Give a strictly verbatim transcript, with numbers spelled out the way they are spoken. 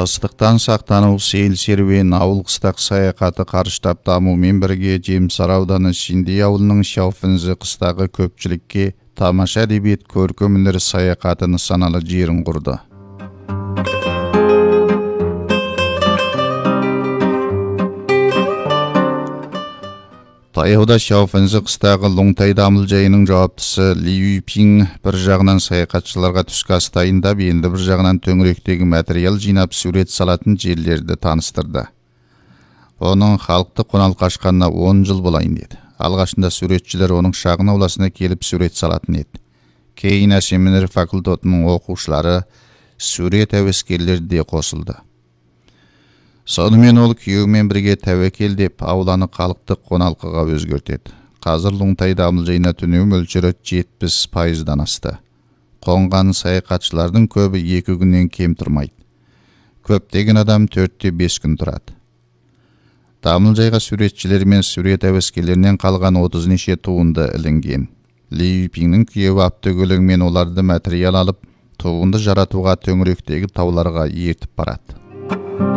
Ыстықтан сақтану сейіл серуен ауыл қыстақ саяқаты қарыштап дамумен бірге Жемсар ауданы Шиндей ауылының Шауфінзі қыстағы көпшілікке тамаша әдебиет көркем өнер саяқаты нысаналы жерін құрды. Таяуда Шауфінзі қыстағы Лоңтай дамыл жайының жауаптысы Ли Юйпин бір жағынан саяхатшыларға түскі ас дайындап, енді бір жағынан төңіректегі материал жинап сурет салатын жерлерді таныстырды. Оның халықты қоналқа ашқанына он жыл болайын деді. Алғашында суретшілер оның шағын ауласына келіп сурет салатын еді. Кейін семинар факультетінің оқушылары, сурет әуескерлері де қосылды. Сонымен ол күйеуімен бірге тәуекел деп ауланы халықтық қоналқыға өзгертеді. Қазір Лоңтай дамыл жайына түнеу мөлшері жетпіс пайыздан асты. Қонған саяхатшылардың көбі екі күннен кем тұрмайды. Көптеген адам төртте бес күн тұрады. Дамыл жайға суретшілер мен сурет әуескерлерінен қалған отыз неше туынды ілінген. Ли Юйпиннің күйеуі автокөлігімен оларды материал алып, туынды жаратуға төңіректегі тауларға ертіп барады.